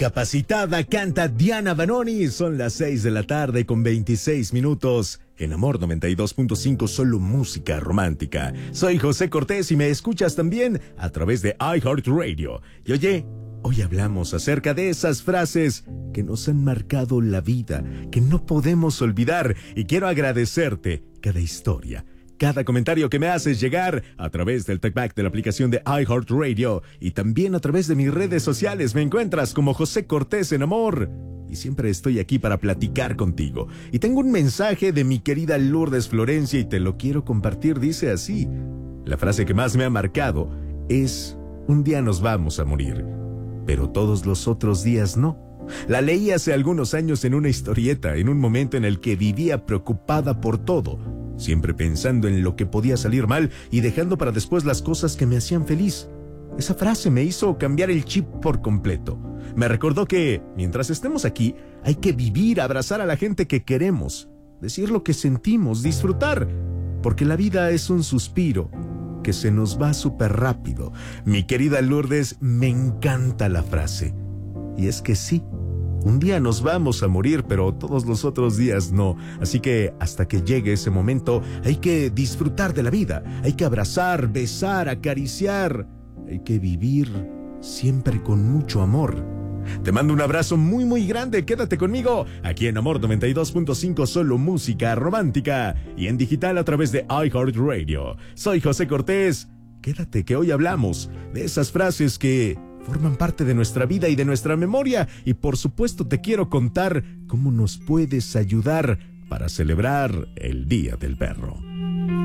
Recapacitada canta Diana Vanoni. Son las 6 de la tarde con 26 minutos. En Amor 92.5, solo música romántica. Soy José Cortés y me escuchas también a través de iHeartRadio. Y oye, hoy hablamos acerca de esas frases que nos han marcado la vida, que no podemos olvidar. Y quiero agradecerte cada historia, cada comentario que me haces llegar a través del TalkBack de la aplicación de iHeartRadio y también a través de mis redes sociales. Me encuentras como José Cortés en Amor y siempre estoy aquí para platicar contigo. Y tengo un mensaje de mi querida Lourdes Florencia y te lo quiero compartir. Dice así: la frase que más me ha marcado es: un día nos vamos a morir, pero todos los otros días no. La leí hace algunos años en una historieta, en un momento en el que vivía preocupada por todo, siempre pensando en lo que podía salir mal y dejando para después las cosas que me hacían feliz. Esa frase me hizo cambiar el chip por completo. Me recordó que, mientras estemos aquí, hay que vivir, abrazar a la gente que queremos, decir lo que sentimos, disfrutar, porque la vida es un suspiro que se nos va súper rápido. Mi querida Lourdes, me encanta la frase. Y es que sí, un día nos vamos a morir, pero todos los otros días no. Así que hasta que llegue ese momento, hay que disfrutar de la vida. Hay que abrazar, besar, acariciar. Hay que vivir siempre con mucho amor. Te mando un abrazo muy muy grande. Quédate conmigo aquí en Amor 92.5, solo música romántica y en digital a través de iHeartRadio. Soy José Cortés. Quédate que hoy hablamos de esas frases que forman parte de nuestra vida y de nuestra memoria, y por supuesto te quiero contar cómo nos puedes ayudar para celebrar el Día del Perro.